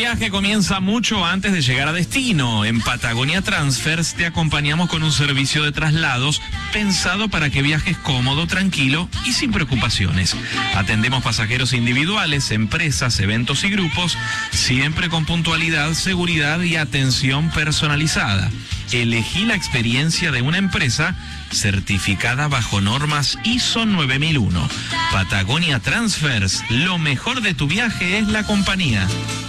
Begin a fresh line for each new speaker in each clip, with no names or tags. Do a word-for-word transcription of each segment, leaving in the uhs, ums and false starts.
viaje comienza mucho antes de llegar a destino. En Patagonia Transfers te acompañamos con un servicio de traslados pensado para que viajes cómodo, tranquilo y sin preocupaciones. Atendemos pasajeros individuales, empresas, eventos y grupos, siempre con puntualidad, seguridad y atención personalizada. Elegí la experiencia de una empresa certificada bajo normas I S O nueve mil uno. Patagonia Transfers, lo mejor de tu viaje es la compañía.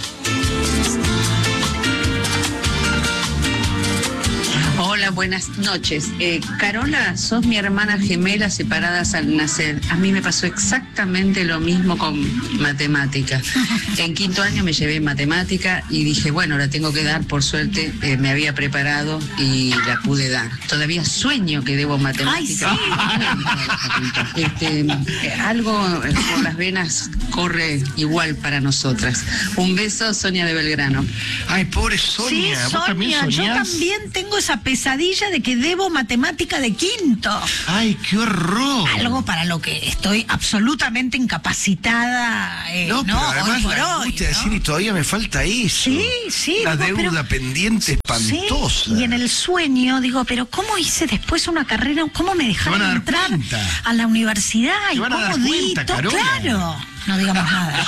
Hola, buenas noches. Eh, Carola, sos mi hermana gemela separadas al nacer. A mí me pasó exactamente lo mismo con matemática. En quinto año me llevé matemática y dije, bueno, la tengo que dar, por suerte eh, me había preparado y la pude dar. Todavía sueño que debo matemática.
Ay, sí.
este, eh, algo eh, por las venas corre igual para nosotras. Un beso, Sonia de Belgrano.
Ay, pobre Sonia.
Sí,
¿Vos también
Sonia, yo
soñás?
también tengo esa pesadilla de que debo matemática de quinto.
Ay, qué horror.
Algo para lo que estoy absolutamente incapacitada. Eh,
No, pero
no,
además
hoy por
la
hoy,
angustia de
¿no?
decir, y todavía me falta eso.
Sí, sí.
La
digo,
deuda
pero-
pendiente espantosa.
Sí, y en el sueño digo, pero ¿cómo hice después una carrera? ¿Cómo me dejaron
van a dar
entrar
cuenta.
a la universidad?
Se
¿Y
van a
cómo
dar
di
cuenta,
todo?
Carola.
Claro, no digamos nada.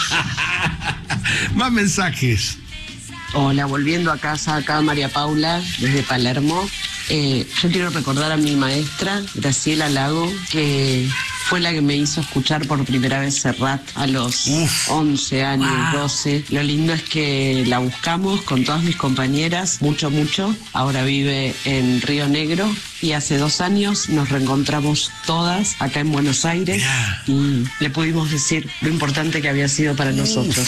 Más mensajes.
Hola, volviendo a casa, acá María Paula, desde Palermo. Eh, yo quiero recordar a mi maestra, Graciela Lago, que fue la que me hizo escuchar por primera vez Serrat a los
Uf.
once años,
Wow.
doce. Lo lindo es que la buscamos con todas mis compañeras, mucho, mucho. Ahora vive en Río Negro y hace dos años nos reencontramos todas acá en Buenos Aires.
Mirá.
Y le pudimos decir lo importante que había sido para nosotros.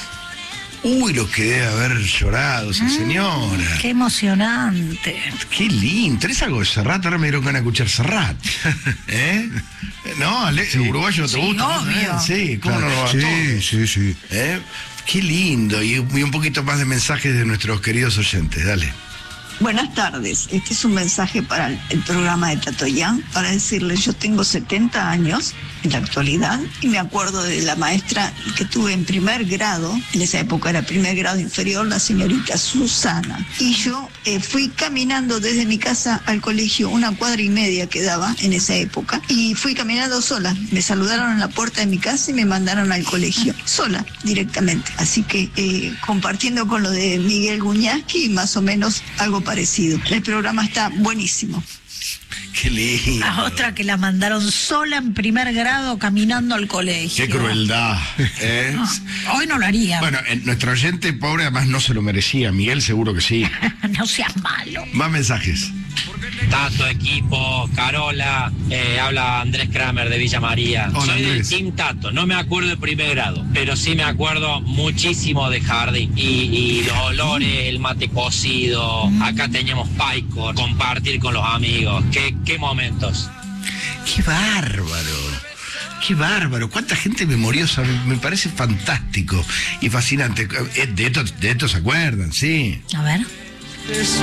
Uy, lo que debe haber llorado esa señora.
Qué emocionante.
Qué lindo. ¿Tenés algo de Serrat? Ahora me dieron ganas de escuchar Serrat. ¿Eh? No, Ale, uruguayo no te
Sí,
gusta.
obvio.
¿Eh? Sí, ¿cómo no lo va a
Sí,
todos?
sí, sí.
¿Eh? Qué lindo. Y, y un poquito más de mensajes de nuestros queridos oyentes. Dale.
Buenas tardes, este es un mensaje para el, el programa de Tatoyán, para decirles, yo tengo setenta años en la actualidad y me acuerdo de la maestra que tuve en primer grado, en esa época era primer grado inferior, la señorita Susana. Y yo eh, fui caminando desde mi casa al colegio, una cuadra y media quedaba en esa época, y fui caminando sola. Me saludaron en la puerta de mi casa y me mandaron al colegio, sola, directamente. Así que eh, compartiendo con lo de Miguel Guñasqui, más o menos algo parecido. El programa está buenísimo.
Qué lindo.
A otra que la mandaron sola en primer grado caminando al colegio.
Qué crueldad. ¿Eh?
No, hoy no lo haría.
Bueno, eh, nuestro oyente pobre además no se lo merecía. Miguel seguro que sí.
No seas malo.
Más mensajes.
Tato, equipo, Carola, eh, habla Andrés Kramer de Villa María.
Hola,
Soy
Andrés.
del Team Tato, no me acuerdo de primer grado, pero sí me acuerdo muchísimo de jardín. Y, y los olores, el mate cocido, acá teníamos paico, compartir con los amigos. Qué, qué momentos.
Qué bárbaro. Qué bárbaro. Cuánta gente memoriosa. Me, me parece fantástico y fascinante. Eh, De esto, de esto se acuerdan, sí.
A ver.